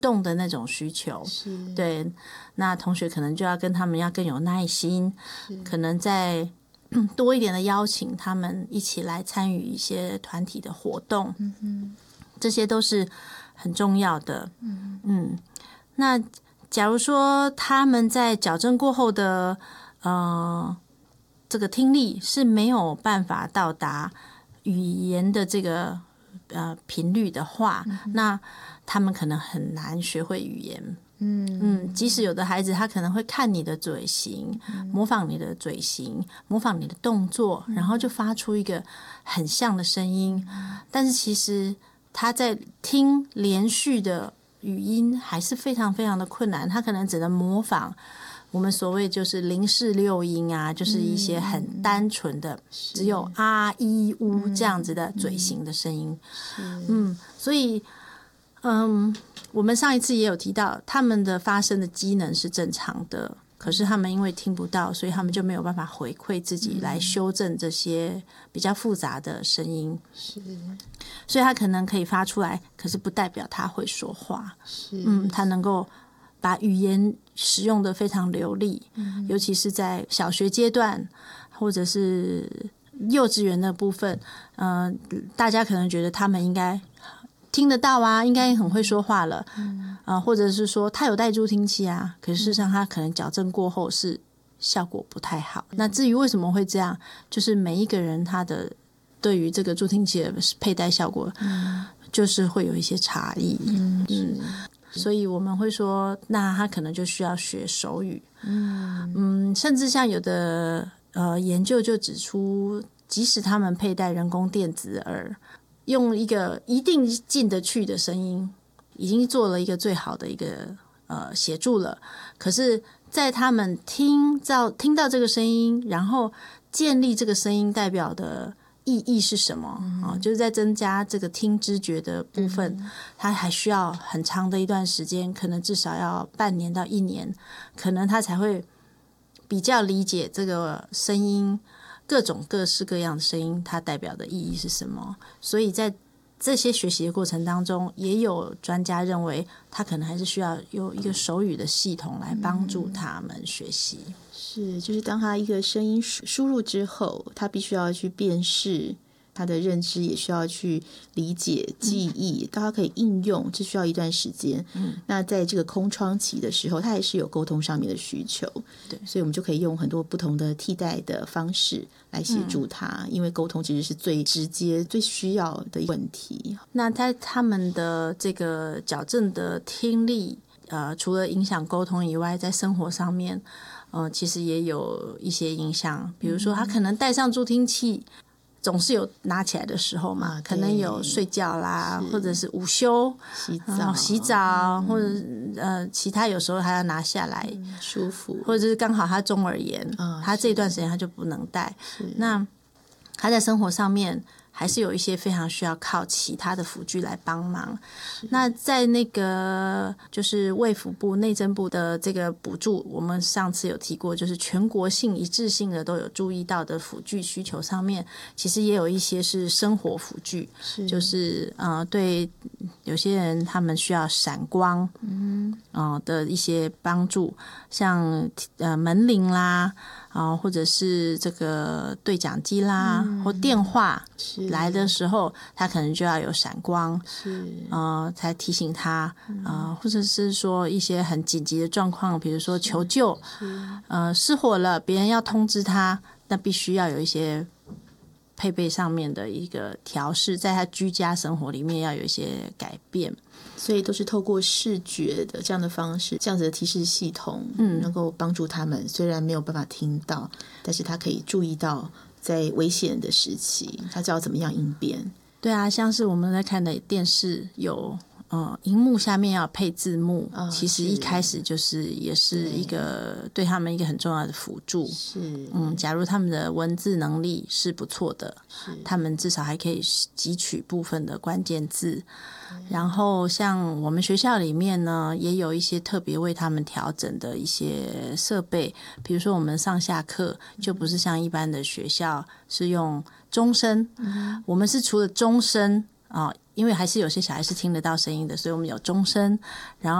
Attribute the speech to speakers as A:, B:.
A: 动的那种需求。对，那同学可能就要跟他们要更有耐心，可能再多一点的邀请他们一起来参与一些团体的活动，这些都是很重要的。那假如说他们在矫正过后的这个听力是没有办法到达语言的这个频率的话，那他们可能很难学会语言。即使有的孩子他可能会看你的嘴型，模仿你的嘴型，模仿你的动作，然后就发出一个很像的声音，但是其实他在听连续的语音还是非常非常的困难，他可能只能模仿我们所谓就是零式六音啊，就是一些很单纯的只有啊一呜这样子的嘴型的声音。所以我们上一次也有提到，他们的发声的机能是正常的，可是他们因为听不到，所以他们就没有办法回馈自己来修正这些比较复杂的声音。所以他可能可以发出来，可是不代表他会说话。他能够把语言使用得非常流利，尤其是在小学阶段或者是幼稚园的部分，大家可能觉得他们应该听得到啊，应该很会说话了，或者是说他有戴助听器啊，可是事实上他可能矫正过后是效果不太好。那至于为什么会这样，就是每一个人他的对于这个助听器的佩戴效果，就是会有一些差异。所以我们会说，那他可能就需要学手语。甚至像有的研究就指出，即使他们佩戴人工电子耳，用一个一定进得去的声音，已经做了一个最好的一个协助了。可是，在他们听到这个声音，然后建立这个声音代表的意义是什么就是在增加这个听知觉的部分，他还需要很长的一段时间，可能至少要半年到1年，可能他才会比较理解这个声音。各种各式各样的声音它代表的意义是什么，所以在这些学习的过程当中，也有专家认为他可能还是需要有一个手语的系统来帮助他们学习。
B: 就是当他一个声音输入之后，他必须要去辨识，他的认知也需要去理解记忆，到他可以应用，这需要一段时间。那在这个空窗期的时候，他还是有沟通上面的需求。对，所以我们就可以用很多不同的替代的方式来协助他，因为沟通其实是最直接最需要的问题。
A: 那在他们的这个矫正的听力除了影响沟通以外，在生活上面其实也有一些影响。比如说他可能戴上助听器总是有拿起来的时候嘛，可能有睡觉啦，或者是午休、洗澡，或者其他有时候还要拿下来
B: 舒服，
A: 或者是刚好他中耳炎，他这一段时间他就不能戴。那他在生活上面还是有一些非常需要靠其他的辅具来帮忙。那在那个就是卫福部内政部的这个补助，我们上次有提过，就是全国性一致性的都有注意到的辅具需求上面，其实也有一些是生活辅具，就是对有些人他们需要闪光的一些帮助，像门铃啦或者是这个对讲机啦或电话来的时候，他可能就要有闪光才提醒他或者是说一些很紧急的状况，比如说求救失火了，别人要通知他，那必须要有一些配备上面的一个调试，在他居家生活里面要有一些改变。
B: 所以都是透过视觉的这样的方式，这样子的提示系统能够帮助他们，虽然没有办法听到，但是他可以注意到在危险的时期他知道怎么样应变。
A: 对啊，像是我们在看的电视有荧幕下面要配字幕其实一开始就是也是一个对他们一个很重要的辅助。假如他们的文字能力是不错的，他们至少还可以汲取部分的关键字。然后像我们学校里面呢，也有一些特别为他们调整的一些设备，比如说我们上下课就不是像一般的学校是用钟声，我们是除了钟声因为还是有些小孩是听得到声音的，所以我们有钟声，然后